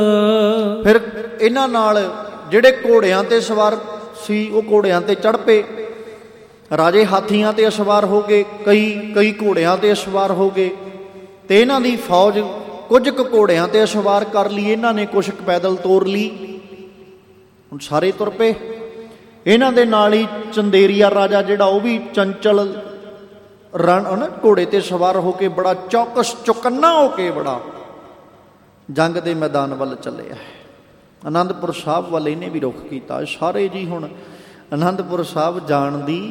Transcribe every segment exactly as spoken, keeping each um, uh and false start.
ਫਿਰ ਇਹਨਾਂ ਨਾਲ ਜਿਹੜੇ ਘੋੜਿਆਂ ਤੇ ਸਵਾਰ ਸੀ ਉਹ ਘੋੜਿਆਂ ਤੇ ਚੜ੍ਹ ਪਏ। ਰਾਜੇ ਹਾਥੀਆਂ ਤੇ ਸਵਾਰ ਹੋ ਗਏ, ਕਈ ਕਈ ਘੋੜਿਆਂ ਤੇ ਸਵਾਰ ਹੋ ਗਏ। ਤੇ ਇਹਨਾਂ ਦੀ ਫੌਜ ਕੁਝ ਕੁ ਘੋੜਿਆਂ ਤੇ ਸਵਾਰ ਕਰ ਲਈ, ਇਹਨਾਂ ਨੇ ਕੁਛ ਕੁ ਪੈਦਲ ਤੋਰ ਲਈ। ਹੁਣ ਸਾਰੇ ਤੁਰ ਪਏ। ਇਹਨਾਂ ਦੇ ਨਾਲ ਹੀ ਚੰਦੇਰੀਆ ਰਾਜਾ ਜਿਹੜਾ ਉਹ ਵੀ ਚੰਚਲ ਰਨ ਨਾ ਘੋੜੇ ਤੇ ਸਵਾਰ ਹੋ ਕੇ ਬੜਾ ਚੌਕਸ ਚੁਕੰਨਾ ਹੋ ਕੇ ਬੜਾ ਜੰਗ ਦੇ ਮੈਦਾਨ ਵੱਲ ਚੱਲਿਆ ਹੈ। ਅਨੰਦਪੁਰ ਸਾਹਿਬ ਵੱਲ ਇਹਨੇ ਵੀ ਰੁਖ ਕੀਤਾ। ਸਾਰੇ ਜੀ ਹੁਣ ਅਨੰਦਪੁਰ ਸਾਹਿਬ ਜਾਣ ਦੀ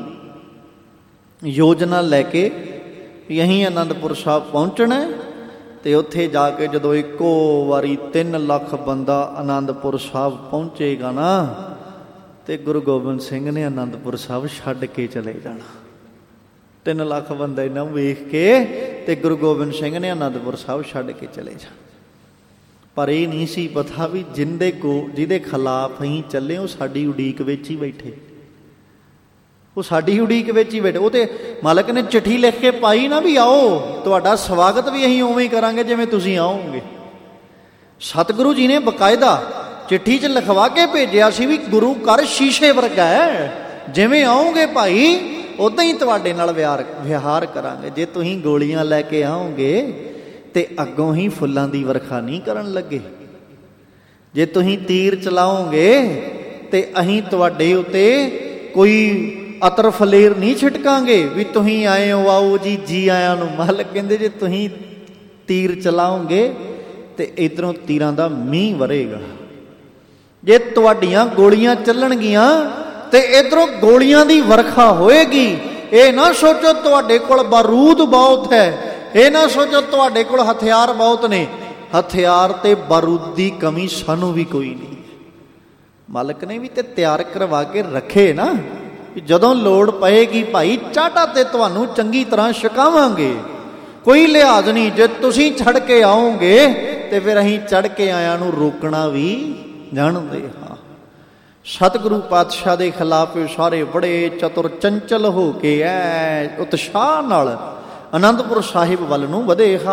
ਯੋਜਨਾ ਲੈ ਕੇ ਵੀ ਅਸੀਂ ਅਨੰਦਪੁਰ ਸਾਹਿਬ ਪਹੁੰਚਣਾ। ਤੇ ਉੱਥੇ ਜਾ ਕੇ ਜਦੋਂ ਇੱਕੋ ਵਾਰੀ ਤਿੰਨ ਲੱਖ ਬੰਦਾ ਅਨੰਦਪੁਰ ਸਾਹਿਬ ਪਹੁੰਚੇਗਾ ਨਾ, ਤੇ ਗੁਰੂ ਗੋਬਿੰਦ ਸਿੰਘ ਨੇ ਅਨੰਦਪੁਰ ਸਾਹਿਬ ਛੱਡ ਕੇ ਚਲੇ ਜਾਣਾ। ਤਿੰਨ ਲੱਖ ਬੰਦਾ ਇਹਨਾਂ ਵੇਖ ਕੇ ਤੇ ਗੁਰੂ ਗੋਬਿੰਦ ਸਿੰਘ ਨੇ ਅਨੰਦਪੁਰ ਸਾਹਿਬ ਛੱਡ ਕੇ ਚਲੇ ਜਾਣਾ। ਪਰ ਇਹ ਨਹੀਂ ਸੀ ਪਤਾ ਵੀ ਜਿੰਦੇ ਕੋ ਜਿਹਦੇ ਖਿਲਾਫ ਅਸੀਂ ਚੱਲੇ ਉਹ ਸਾਡੀ ਉਡੀਕ ਵਿੱਚ ਹੀ ਬੈਠੇ, ਉਹ ਸਾਡੀ ਉਡੀਕ ਵਿੱਚ ਹੀ ਬੈਠੇ। ਉਹ ਤੇ ਮਾਲਕ ਨੇ ਚਿੱਠੀ ਲਿਖ ਕੇ ਪਾਈ ਨਾ ਵੀ ਆਓ, ਤੁਹਾਡਾ ਸਵਾਗਤ ਵੀ ਅਸੀਂ ਉਵੇਂ ਹੀ ਕਰਾਂਗੇ ਜਿਵੇਂ ਤੁਸੀਂ ਆਓਗੇ। ਸਤਿਗੁਰੂ ਜੀ ਨੇ ਬਕਾਇਦਾ ਚਿੱਠੀ 'ਚ ਲਿਖਵਾ ਕੇ ਭੇਜਿਆ ਸੀ ਵੀ ਗੁਰੂ ਘਰ ਸ਼ੀਸ਼ੇ ਵਰਗਾ ਹੈ, ਜਿਵੇਂ ਆਓਗੇ ਭਾਈ ਉੱਦਾਂ ਹੀ ਤੁਹਾਡੇ ਨਾਲ ਵਿਹਾਰ ਵਿਹਾਰ ਕਰਾਂਗੇ। ਜੇ ਤੁਸੀਂ ਗੋਲੀਆਂ ਲੈ ਕੇ ਆਓਗੇ ਤੇ ਅੱਗੋਂ ਹੀ ਫੁੱਲਾਂ ਦੀ ਵਰਖਾ ਨਹੀਂ ਕਰਨ ਲੱਗੇ। ਜੇ ਤੁਸੀਂ ਤੀਰ ਚਲਾਓਗੇ ਤੇ ਅਸੀਂ ਤੁਹਾਡੇ ਉੱਤੇ ਕੋਈ ਅਤਰ ਫਲੇਰ ਨਹੀਂ ਛਿਟਕਾਂਗੇ ਵੀ ਤੁਸੀਂ ਆਏ ਹੋ, ਆਓ ਜੀ, ਜੀ ਆਇਆਂ ਨੂੰ। ਮਾਲਕ ਕਹਿੰਦੇ ਜੇ ਤੁਸੀਂ ਤੀਰ ਚਲਾਓਗੇ ਤੇ ਇੱਧਰੋਂ ਤੀਰਾਂ ਦਾ ਮੀਂਹ ਵਰੇਗਾ। ਜੇ ਤੁਹਾਡੀਆਂ ਗੋਲੀਆਂ ਚੱਲਣਗੀਆਂ ਤੇ ਇੱਧਰੋਂ ਗੋਲੀਆਂ ਦੀ ਵਰਖਾ ਹੋਏਗੀ। ਇਹ ਨਾ ਸੋਚੋ ਤੁਹਾਡੇ ਕੋਲ ਬਾਰੂਦ ਬਹੁਤ ਹੈ, ਇਹ ਨਾ ਸੋਚੋ ਤੁਹਾਡੇ ਕੋਲ ਹਥਿਆਰ ਬਹੁਤ ਨੇ। ਹਥਿਆਰ ਤੇ ਬਾਰੂਦ ਦੀ ਕਮੀ ਸਾਨੂੰ ਵੀ ਕੋਈ ਨਹੀਂ। ਮਾਲਕ ਨੇ ਵੀ ਤੇ ਤਿਆਰ ਕਰਵਾ ਕੇ ਰੱਖੇ ਨਾ ਕਿ ਜਦੋਂ ਲੋੜ ਪਏਗੀ ਭਾਈ ਚਾਟਾ ਤੇ ਤੁਹਾਨੂੰ ਚੰਗੀ ਤਰ੍ਹਾਂ ਛਕਾਵਾਂਗੇ। ਕੋਈ ਲਿਹਾਜ਼ ਨਹੀਂ, ਜੇ ਤੁਸੀਂ ਛੱਡ ਕੇ ਆਓਗੇ ਤੇ ਫਿਰ ਅਸੀਂ ਚੜ੍ਹ ਕੇ ਆਇਆਂ ਨੂੰ ਰੋਕਣਾ ਵੀ ਜਾਣਦੇ ਹਾਂ। ਸਤਿਗੁਰੂ ਪਾਤਸ਼ਾਹ ਦੇ ਖਿਲਾਫ ਸਾਰੇ ਬੜੇ ਚਤੁਰ ਚੰਚਲ ਹੋ ਕੇ ਐ ਉਤਸ਼ਾਹ ਨਾਲ ਅਨੰਦਪੁਰ ਸਾਹਿਬ ਵੱਲ ਨੂੰ ਵਧੇ।